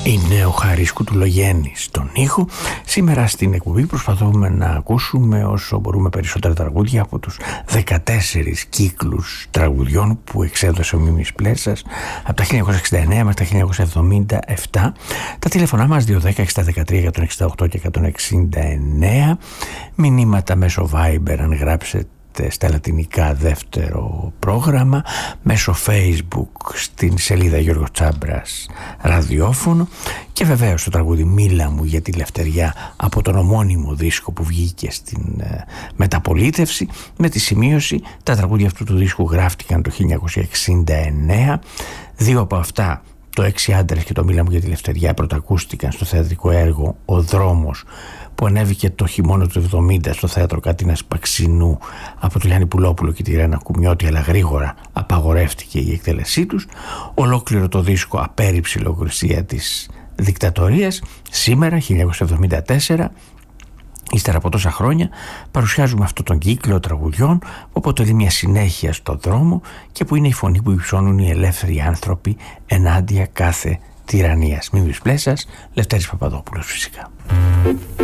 Είναι ο Χάρης Κουτουλογέννης στον ήχο. Σήμερα στην εκπομπή προσπαθούμε να ακούσουμε όσο μπορούμε περισσότερα τραγούδια από τους 14 κύκλους τραγουδιών που εξέδωσε ο Μίμης Πλέσας από τα 1969 μέχρι τα 1977. Τα τηλεφωνά μας 210-613-168 και 169. Μηνύματα μέσω Viber αν γράψετε στα λατινικά δεύτερο πρόγραμμα, μέσω Facebook στην σελίδα Γιώργος Τσάμπρας ραδιόφωνο και βεβαίως το τραγούδι «Μίλα μου για τη Λευτεριά» από τον ομώνυμο δίσκο που βγήκε στην μεταπολίτευση, με τη σημείωση τα τραγούδια αυτού του δίσκου γράφτηκαν το 1969. Δύο από αυτά, το «Έξι άντρες» και το «Μίλα μου για τη Λευτεριά», πρωτακούστηκαν στο θεατρικό έργο «Ο Δρόμος» που ανέβηκε το χειμώνα του 1970 στο θέατρο Κατίνας Παξινού από τον Γιάννη Πουλόπουλο και τη Ρένα Κουμιώτη, αλλά γρήγορα απαγορεύτηκε η εκτέλεσή τους. Ολόκληρο το δίσκο απέρριψε η λογοκρισία της δικτατορίας. Σήμερα, 1974, ύστερα από τόσα χρόνια, παρουσιάζουμε αυτόν τον κύκλο τραγουδιών που αποτελεί μια συνέχεια στο δρόμο και που είναι η φωνή που υψώνουν οι ελεύθεροι άνθρωποι ενάντια κάθε τυραννίας. Μίμης Πλέσας, Λευτέρης Παπαδόπουλος φυσικά.